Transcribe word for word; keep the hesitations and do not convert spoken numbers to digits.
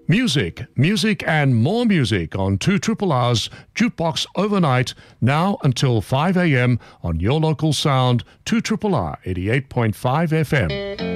Music, music and more music on two Triple R's Jukebox Overnight, now until five a m on your local sound, two Triple R eighty-eight point five F M.